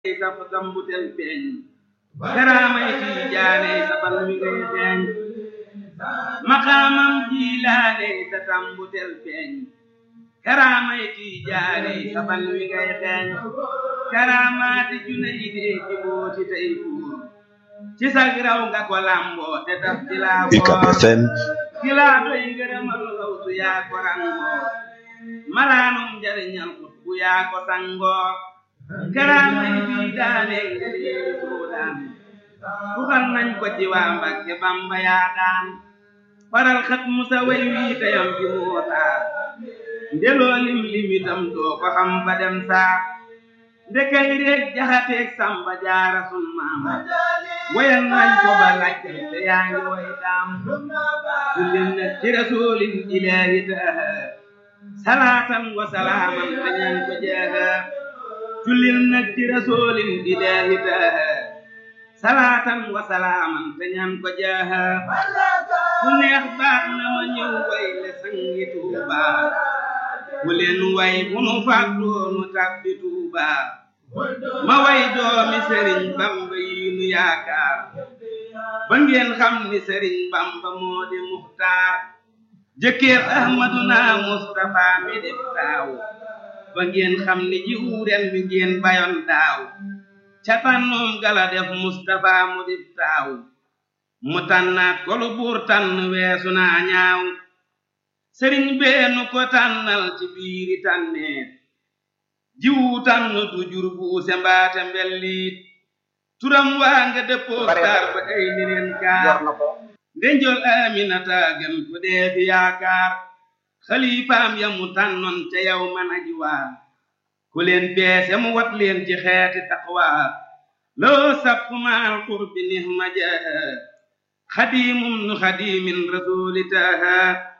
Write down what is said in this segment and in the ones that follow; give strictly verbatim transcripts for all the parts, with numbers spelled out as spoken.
saf dambutel feeñ karaamay tiijaane safal mi ngay feeñ maqaamam jiilaane sa tambutel feeñ karaamay tiijaane safal mi ngay feeñ karaamaati junayde ci booti tey buur ci sag raw nga ko lamboo te daf ci laa boor kilaa doy ngërëmal lawtu yaa ko rangoo malaanum njariñal xut bu yaa ko sangoo karaamay tiijaane ngëneeli suudaan tuxal nañ ko ci waa Mbàkke Bamba yaa daan faral xat musa way wii tayam ci muusaa ndeloo lim limitam doo ko xam ba dem saa ndekay reeg jaxateeg samba jaara sun maam wayal nañ ko ba laajte te yaa ngi way daam jullin nag ci rasulin ilaahi taaha salaatan wa salaaman te ñaan ko jeeha jullin nag ci rasulin ilaahi taaha salaatan wa salaaman te ñaan ko jeeha ku neex baax na ma ñëw way le sangi Tuuba bu leen way bu nu fàttoo nu tàbbi Tuuba ma way doomi Sëriñ Bamba yi nu yaakaar ba ngeen xam ni Sëriñ Bamba moo di Muxtaar jëkkeer Ahmaduna Mustafa mi def taaw ba ngeen xam ni jiwu ren mi ngeen bayoon daaw ca tànnoom gala def Mustafa mu def taaw mu tànnaat ko lu buur tànn weesu naa ñaaw sëriñ beenu ko tànnal ci biiri tànneet jiwu tànn du jur buuse mbaate mbelliit turam waa nga dëppoo taar ba ay ni leen kaar ndenjol Aminata gën ko dee fi yaakaar xalifaam ya mu tànnoon ca yow man aji waa ku leen peese mu wat leen ci xeeti taqwa loo sappu maal qurbi nihma jaaha xadiimum nu xadiimin rasuuli taaha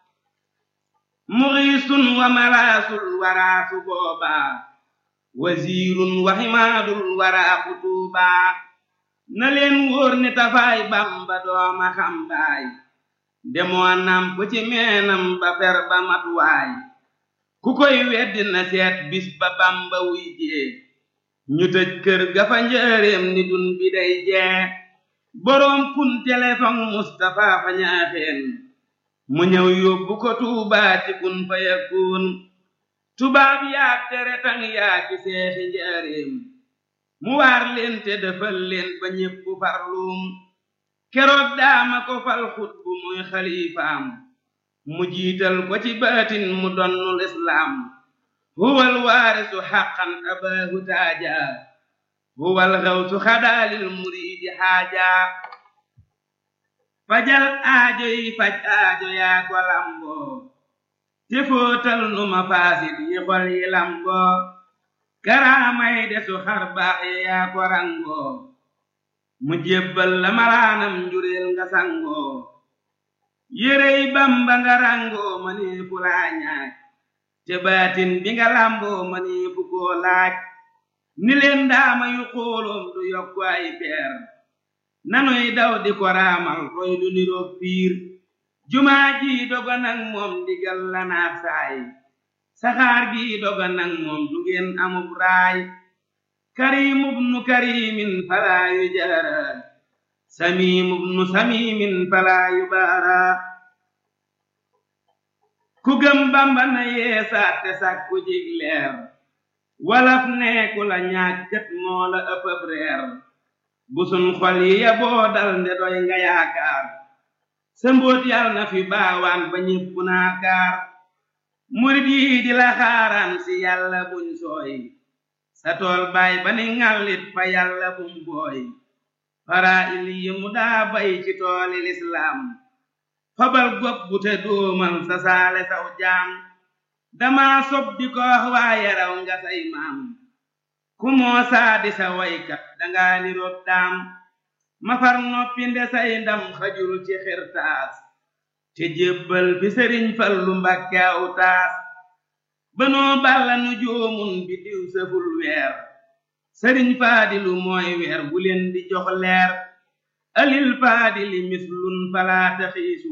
muxiisun wa malaasul waraasu boobaa wasiirun wa himaadul waraaku tuubaa na leen wóor ni tafaay Bamba dooma xambaay demoo namp ci meenam ba fer ba matuwaay ku koy weddi na seet bis ba Bamba wuy jee ñu tëj kër ga fa njëreem ni dun bi day jee boroom kun telefon Mustafa fa ñaaxeen mu ñëw yóbbu ko Tuubaa ci kun fa yakun tubaab yaa tere tang yaa ci seexi njaareem mu waar leen te defal leen ba ñépp farluum keroog daama ko fal xutbu muy xalifaam mu jiital ko ci baatin mu donnul islaam huwal waarisu xaqan abaahu taaja huwal xawsu xadaalil muriidi xaaja fajal aajo yi faj aajo yaa ko lamboo te fóotal nu ma faasit yi xol yi lamboo karaamay desu xar baax yi yaa ko rangoo mu jébbal la malaanam njureel nga sangoo yérey Bamba nga rangoo ma nee fu laa ñaaj te baatin bi nga lamboo ma nee fu koo laaj ni leen daama yu xooloom du yokku ay peer nanuy daw di ko raamal roy du niroog piir jumaa ji doga nag moom digal la naax saay saxaar gi doga nag moom du ngeen amub raay kariimub nu kariimin falaa yu jaara samiimub nu samiimin falaa yu baara ku gëm Bamba na yeesaat te sàkku jig leer walaf neeku la ñaaj kët moo la ëppëb reer busun xol yi ya boo dal nde doy nga yaakaar sa mbóot yal na fi baawaan ba ñépp naakaar murid yi di la xaaraan si yàlla buñ sooy sa tool baay ba ni ŋàllit fa yàlla bum booy fara il yi mu daa bay ci tooli lislaam fabal gopp bu te dóomal sa saale saw jaam dama sob di ko wax waaye raw nga say maam ku moo saa di sa waykat danga ni rob daam ma far noppi nde say ndam xajul ci xirtaas te jébbal fi Sëriñ Fallu Mbàkke aw taas banoo balla nu joomun bi diw sëful weer Sëriñ Faadilu mooy weer bu leen di jox leer alil faadili mislun falaa taxiisu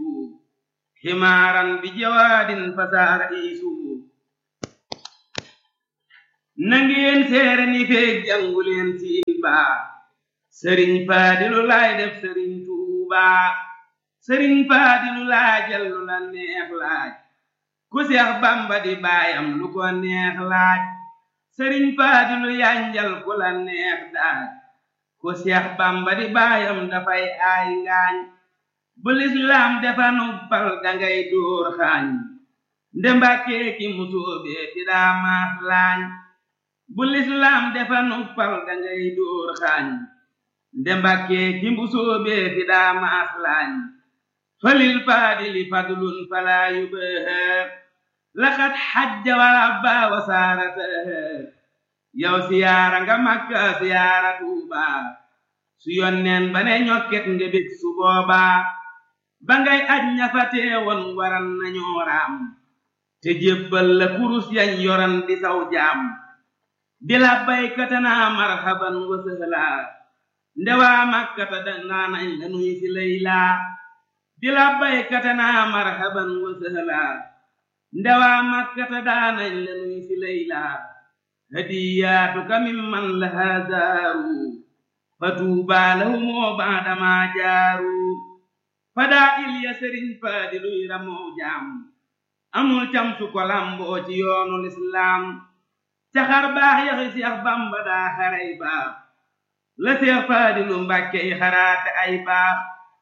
ximaaran bi jawaadin fasaara iisu nangeen seere ni feeg jànguleen siin baa sëriñ Faadilu laay def sëriñ Tuubaa sëriñ Faadilu laajal lu la neex laaj ku Seex Bamba di baayam lu ko neex laaj sëriñ Faadilu yanjal ku la neex daaj ku Seex Bamba di baayam dafay aay ngaañ bu lislaam defa nuppal dangay dóor xaañ nde Mbàkke ki musóobee fi daa maas laañ bu lislaam defa nuppal dangay dóor xaañ nde Mbàkke ki musóobee fi daa maas laañ falil faadili fadlun falaa yubaaha laqad xajja wa rabba wa saarataha yow siyaara nga Makka siyaara Tuubaa su yonneen ba ne ñokket nga bég su boobaa ba ngay aj ña fa teewoon waran nañoo raam te jébbal la kurus yañ yoran di saw jaam di labbaykata naa marhaban wa sahla ndewaa Makkata danaa nañ la nuy si laylaa di labbaykata naa marhaban wa sahla ndewaa Makkata daanañ la nuy si laylaa hadiyaatuka mimman lahaa zaaru fa tuubaa lahumoo baadamaa jaaru fadaa il ya sëriñ Faadiluy ramoo jaam amul cam su ko lamboo ci yoonu lislaam ca xar baax yaxi Seex Bamba daa xaray baax la Seex Faadilu Mbàkke yi xaraate ay baax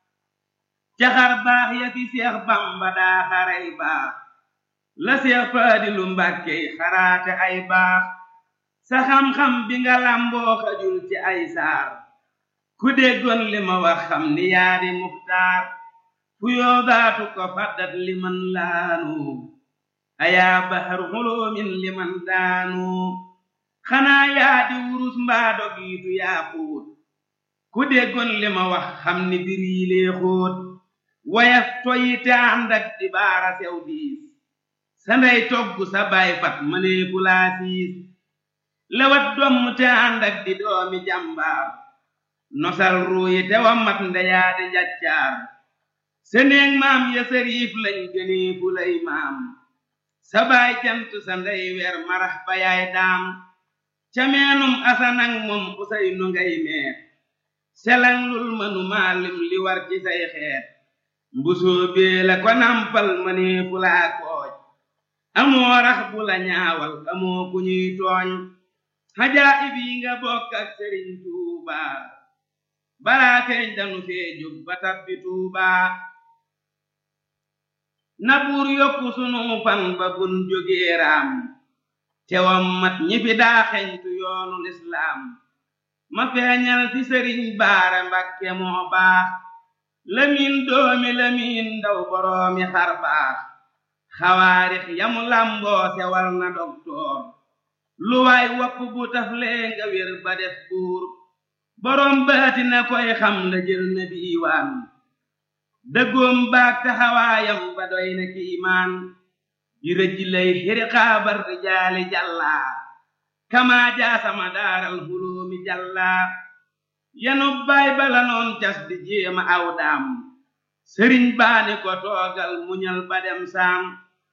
ca xar baax yaxi Seex Bamba daa xaray baax la Seex Faadilu Mbàkke yi xaraate ay baax sa xam-xam bi nga lamboo xajul ci ay saar ku déggoon li ma wax xam ni yaa di muxtaar fu yoodaatu ko faddat liman laanu ayaa bahru xuloomin liman daanu xanaa yaa di wurus mbaa dogiitu yaa xuut ku déggoon li ma wax xam ni bir yi lee xóot wayaf toyi te ànd ak di baara sew diis sa ndey togg sa baay fat mënee fu laa siis lewat domm te ànd ak di doomi jàmbaar nosal ruuyi te wa mat ndeyaa di njaccaar seneeg maam ya sariif lañ gënee fu lay maam sa baay cant sa ndey weer marax ba yaay daam ca meenum asanang moom usay nu ngay meet selang lul mënu maalim li war ci say xeet mbusoo bee la ko nampal mënee fu laa kooj amoo rax bu la ñaawal amoo ku ñuy tooñ xajaayib yi nga bokk ak sëriñ Tuubaa balaa feeñ danu fee jóg ba tabbi Tuubaa na buur yokku sunu fan ba bun jógee raam te wam mat ñi fi daa xeñtu yoonu lislaam ma feeñal fi sëriñ Baara Mbakke moo baax lamiin doomi lamiin ndaw boroomi xar baax xawaarix yamu lamboo sewal na doktoor lu waay wopp bu taflee nga wér ba def buur boroom baati na koy xam la jël na diiwaan dëggoom baag taxawaayam ba doy na kiimaan di rëj lay xiri xaabar rijaali jàllaa kamaa jaasama daaral huloomi jàllaa yanub baay bala noon cas di jéema aw daam sëriñ baani ko toogal muñal ba dem saam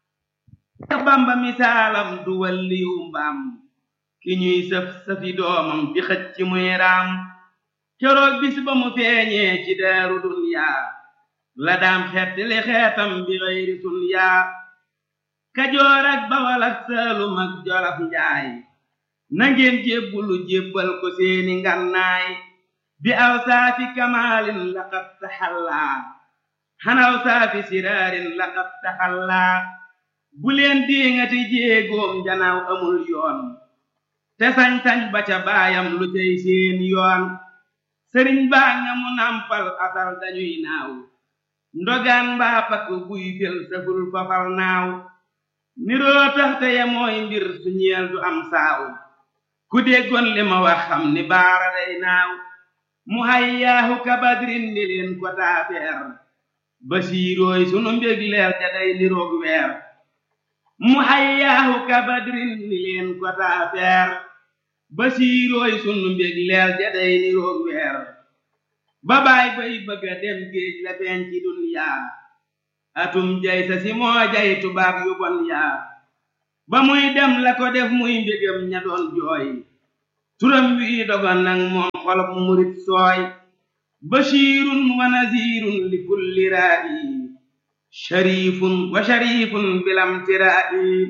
Bamba misaalam du walliyu mbaam ki ñuy sëf sëfi doomam di xëcc ci muy raam keroog bis ba mu feeñee ci daaru dunyaa la daam xeet li xeetam bi xëyri sunyaa Kajoor ak Bawal ak Saalum ak Jolof Njaay nangeen jébbulu jébbal ko seeni ngannaay bi aw saafi kamaalin laqad taxallaa xanaw saafi siraarin laqad taxallaa bu leen diŋati jéegoom janaaw amul yoon te sañ-sañ ba ca baayam lu cay seen yoon sëriñ baa nga mu nampal asal dañuy naaw ndogaan mbaa pakk buy fel saful fafal naaw niroo tax te ya mooy mbir su ñeel du am saaw ku déggoon li ma wax xam ni baara day naaw mu hayyaahu kabadrin ni leen ko taafeer basiirooy sunu mbég leer ja day niroog weer mu hayyaahu kabadrin ni leen ko taafeer basiirooy sunu mbég leer ja day niroog weer ba baay bay bëgga dem géej la feeñ ci dunyaa atum jay sa si moo jay tubaab yu bon yaa ba muy dem la ko def muy mbégam ña doon jooy turam wi dogon nag moom xolob murit sooy bashirun wa nazirun li kulli raa'i sharifun wa sharifun bilam tiraa'i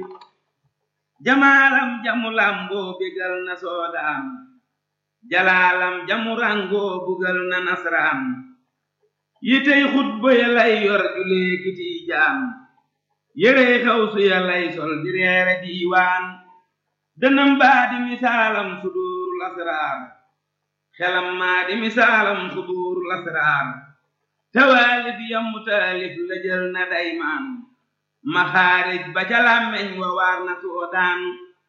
jamaalam jamu lamboo bégal na soodaan jalaalam jamu rangoo bugal na nasraan yitey xutba ya lay yor julee kiti jaam yérey xaw su ya lay sol di reere diiwaan dënam baa di misaalam suduurul asraar xelam maa di misaalam suduurul asraar tawaalif yammu taalif la jël na daymaan maxaarij ba ca làmmeñ wa waar na soodaan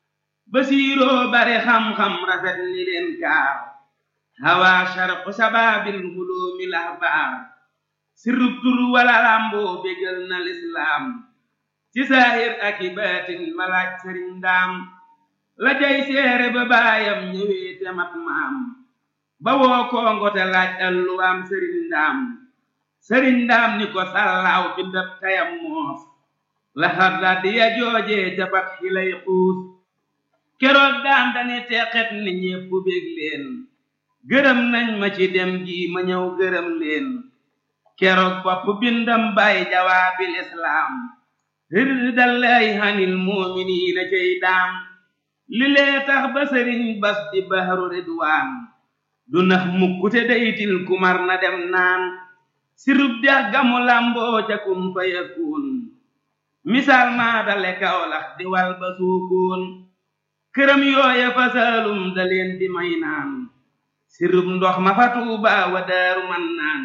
basiiroo bare xam-xam rafet ni leen kaar hawa sharqu sabaabil huloomi lahbaar sirrub tur wala lamboo bégal na lislaam ci saahir ak i baatin malaaj sëriñ ndaam la jay seere ba baayam ñëwee te mat maam ba woo kongo te laaj alluwaam sëriñ ndaam sëriñ ndaam ni ko sallaaw bi ndab tayam moos la xarda di ya joojee jabat xilay xuus keroog daam dani teqet ni ñépp bég leen gërëm nañ ma ci dem gi ma ñëw gërëm leen keroog bopp bindam bay jawaabil islaam rirdallaahi hanil mu'miniina cey daam li lee tax ba sëriñ bas di bahru ridwaan du nax mukkute daytil kumar na dem naan sirub dex gamu lamboo ca kun fa yakun misaal maa dale Kawlax di wal ba suukoon këram yooya fa saalum da leen di may naan sirub ndox ma fa Tuuba wa daaru man naan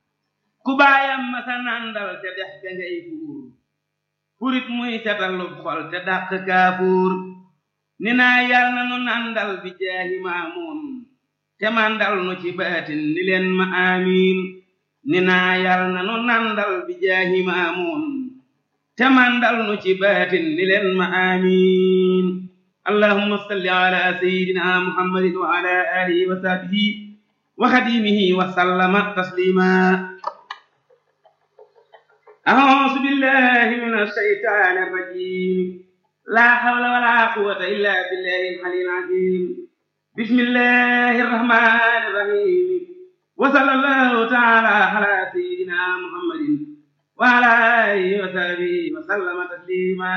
ku baayam ma sa nandal te dex ga ngay fuur furit muy setalub xol te dàq kaafuur ni naa yal na nu nandal bi jaahi maamuun te mandal nu ci baatin ni leen ma amiin ni naa yal na nu nandal bi jaahi maamuun te mandal nu ci baatin ni leen ma amiin allahumma salli ala sayyidina muhammadin wa ala alihi wa sahbihi wa xadimihi wa sallama taslima a'uuzu billahi minash shaytaanir rajiim laa hawla walaa quwwata illaa billahil aliyyil aziim bismillahir rahmaanir rahiim wa sallallahu ta'ala ala sayyidina muhammadin wa ala alihi wa sahbihi wa sallama taslima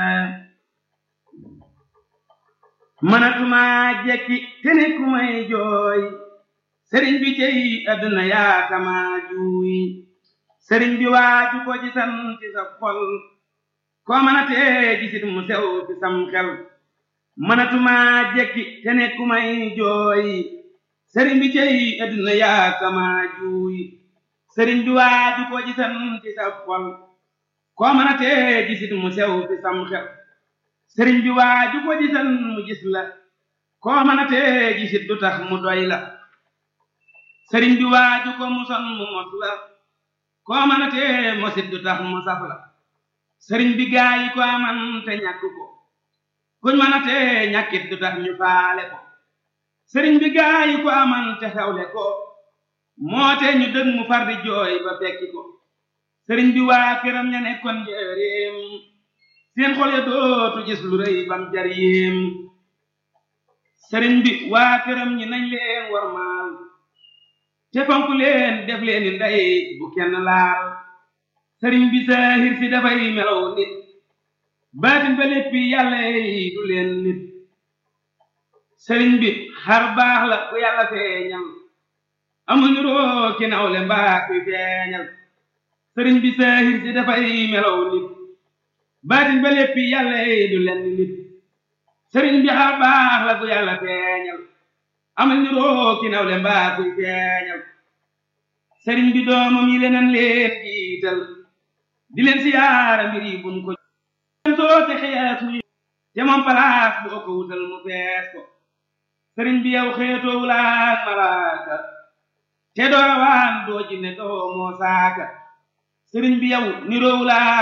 manatuma jekki tene ku may jooy sëriñ bi cey àdduna yaa kama juuy sëriñ bi waaju ko gisan ci sa xol koo mënatee gisit mu sew fi sam xel manatuma jekki tene ku may jooy sëriñ bi cey àdduna yaa kama juuy sëriñ bi waaju ko gisan ci sa xol koo mënatee gisit mu sew fi sam xel sëriñ bi waaju ko gisan mu gis la koo mënatee gisit du tax mu doy la sëriñ bi waaju ko muson mu mos la koo mënatee mosit du tax mu saf la sëriñ bi gaayi ko aman te ñàkk ko kuñ mënatee ñàkkit du tax ñu faale ko sëriñ bi gaayi ko aman te xewle ko moo te ñu dëg mu far di jooy ba fekki ko sëriñ bi waa këram ña nekkoon njëreem seen xol ya dootu gis lu rëy bam jar yéem sëriñ bi waa këram ñi nañ leen warmaal te fonk leen def leen ni ndey bu kenn laal sëriñ bi saahir si dafay melaw nit baatin ba léppi yàlla yi du leen nit sëriñ bi xar baax la ku yàlla feeñal amuñu roo ki nawle mbaa kuy feeñal sëriñ bi saahir si dafay melaw nit baatin ba léppi yàlla yi du leen nit sëriñ bi xar baax la ku yàlla feeñal amuñu roo ki nawle mbaa kuy feeñal sëriñ bi doomam yi leneen leen jiital di leen siyaara mbir yi buñ ko soo te xees muy te moom palaas boo ko wutal mu fees ko sëriñ bi yow xeetoo wulaak malaaka te doo rawaan doo jinne doo moo saaka sëriñ bi yow niroo wulaak